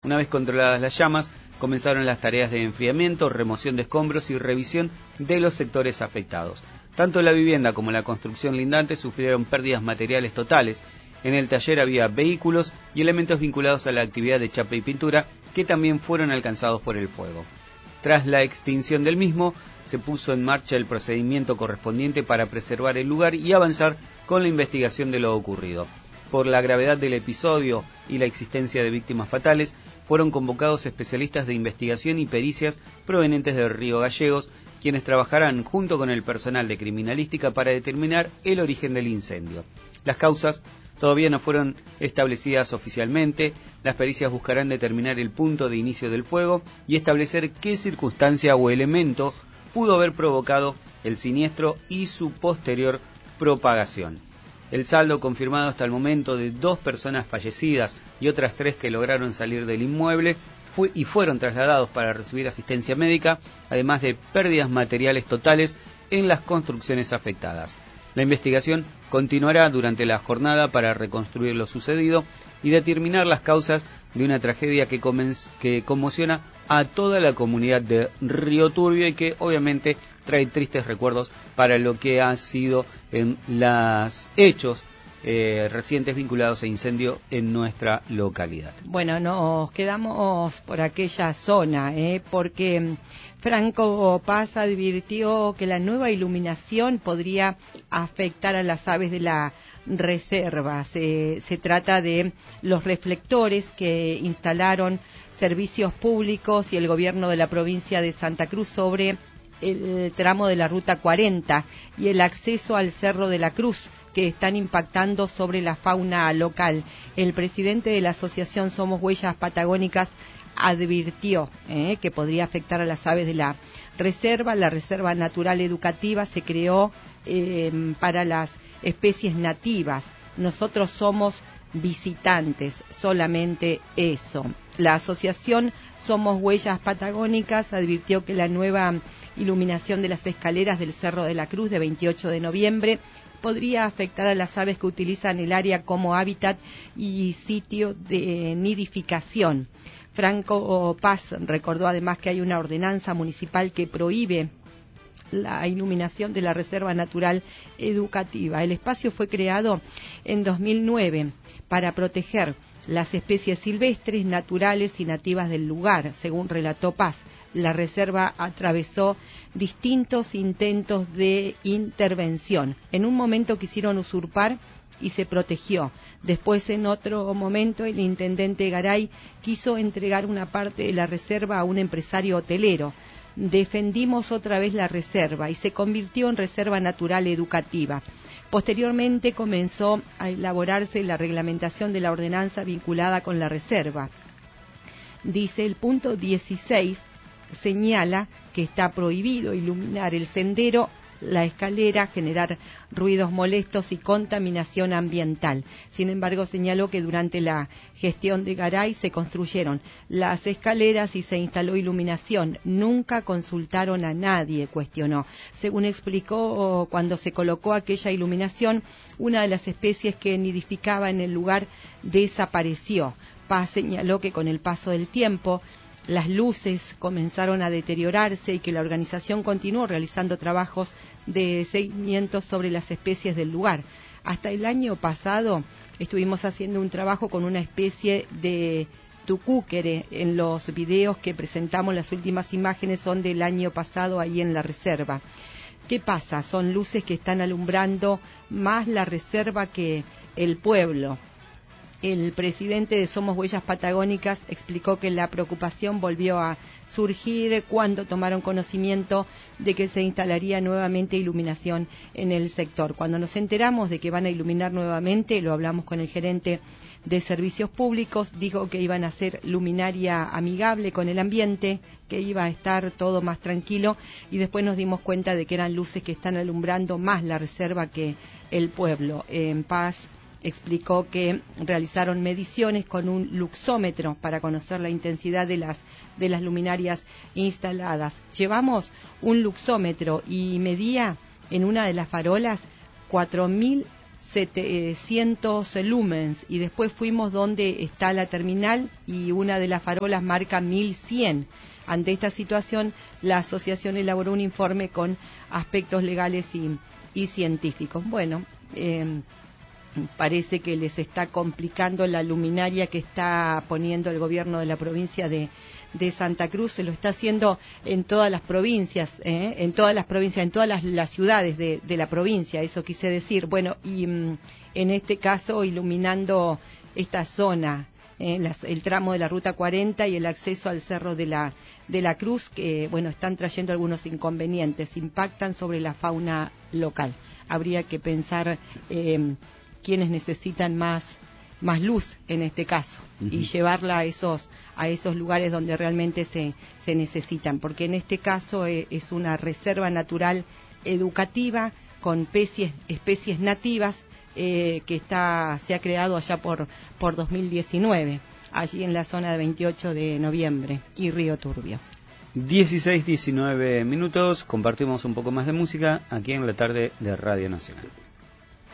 Una vez controladas las llamas, comenzaron las tareas de enfriamiento, remoción de escombros y revisión de los sectores afectados. Tanto la vivienda como la construcción lindante sufrieron pérdidas materiales totales. En el taller había vehículos y elementos vinculados a la actividad de chapa y pintura que también fueron alcanzados por el fuego. Tras la extinción del mismo, se puso en marcha el procedimiento correspondiente para preservar el lugar y avanzar con la investigación de lo ocurrido. Por la gravedad del episodio y la existencia de víctimas fatales, fueron convocados especialistas de investigación y pericias provenientes del Río Gallegos, quienes trabajarán junto con el personal de criminalística para determinar el origen del incendio. Las causas todavía no fueron establecidas oficialmente. Las pericias buscarán determinar el punto de inicio del fuego y establecer qué circunstancia o elemento pudo haber provocado el siniestro y su posterior propagación. El saldo confirmado hasta el momento de 2 personas fallecidas y otras 3 que lograron salir del inmueble fueron trasladados para recibir asistencia médica, además de pérdidas materiales totales en las construcciones afectadas. La investigación continuará durante la jornada para reconstruir lo sucedido y determinar las causas de una tragedia que conmociona a toda la comunidad de Río Turbio y que obviamente trae tristes recuerdos para lo que ha sido en los hechos recientes vinculados a incendio en nuestra localidad. Bueno, nos quedamos por aquella zona, porque Franco Paz advirtió que la nueva iluminación podría afectar a las aves de la reserva. Se trata de los reflectores que instalaron servicios públicos y el gobierno de la provincia de Santa Cruz sobre el tramo de la Ruta 40 y el acceso al Cerro de la Cruz, que están impactando sobre la fauna local. El presidente de la asociación Somos Huellas Patagónicas advirtió que podría afectar a las aves de la reserva. La Reserva Natural Educativa se creó para las especies nativas. Nosotros somos visitantes, solamente eso. La asociación Somos Huellas Patagónicas advirtió que la nueva iluminación de las escaleras del Cerro de la Cruz de 28 de noviembre podría afectar a las aves que utilizan el área como hábitat y sitio de nidificación. Franco Paz recordó además que hay una ordenanza municipal que prohíbe la iluminación de la Reserva Natural Educativa. El espacio fue creado en 2009 para proteger las especies silvestres, naturales y nativas del lugar, según relató Paz. La reserva atravesó distintos intentos de intervención. En un momento quisieron usurpar y se protegió. Después, en otro momento, el intendente Garay quiso entregar una parte de la reserva a un empresario hotelero. Defendimos otra vez la reserva y se convirtió en Reserva Natural Educativa. Posteriormente comenzó a elaborarse la reglamentación de la ordenanza vinculada con la reserva. Dice el punto 16, señala que está prohibido iluminar el sendero, la escalera, generar ruidos molestos y contaminación ambiental. Sin embargo, señaló que durante la gestión de Garay se construyeron las escaleras y se instaló iluminación. Nunca consultaron a nadie, cuestionó. Según explicó, cuando se colocó aquella iluminación, una de las especies que nidificaba en el lugar desapareció. Paz señaló que con el paso del tiempo las luces comenzaron a deteriorarse y que la organización continuó realizando trabajos de seguimiento sobre las especies del lugar. Hasta el año pasado estuvimos haciendo un trabajo con una especie de tucúquere. En los videos que presentamos, las últimas imágenes son del año pasado ahí en la reserva. ¿Qué pasa? Son luces que están alumbrando más la reserva que el pueblo. El presidente de Somos Huellas Patagónicas explicó que la preocupación volvió a surgir cuando tomaron conocimiento de que se instalaría nuevamente iluminación en el sector. Cuando nos enteramos de que van a iluminar nuevamente, lo hablamos con el gerente de servicios públicos, dijo que iban a hacer luminaria amigable con el ambiente, que iba a estar todo más tranquilo, y después nos dimos cuenta de que eran luces que están alumbrando más la reserva que el pueblo. En Paz explicó que realizaron mediciones con un luxómetro para conocer la intensidad de las luminarias instaladas. Llevamos un luxómetro y medía en una de las farolas 4.000 700 lumens, y después fuimos donde está la terminal y una de las farolas marca 1100. Ante esta situación, la asociación elaboró un informe con aspectos legales y científicos. Bueno, parece que les está complicando la luminaria que está poniendo el gobierno de la provincia de Santa Cruz. Se lo está haciendo en todas las provincias, en todas las ciudades de la provincia, eso quise decir. Bueno, y en este caso iluminando esta zona, el tramo de la Ruta 40 y el acceso al Cerro de la Cruz, que bueno, están trayendo algunos inconvenientes, impactan sobre la fauna local. Habría que pensar quienes necesitan más luz en este caso, y llevarla a esos lugares donde realmente se necesitan, porque en este caso es una reserva natural educativa con especies nativas que se ha creado allá por 2019, allí en la zona de 28 de noviembre y Río Turbio. 16-19 minutos, compartimos un poco más de música aquí en la tarde de Radio Nacional.